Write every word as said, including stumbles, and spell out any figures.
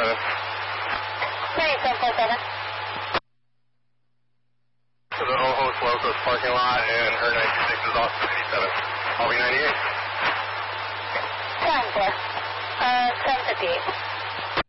seven. ninety-seven four seven. To the Ojos Locos parking lot, and her ninety-six is off to eighty-seven. I'll be ninety-eight. Time, sir. Uh, ten fifty-eight.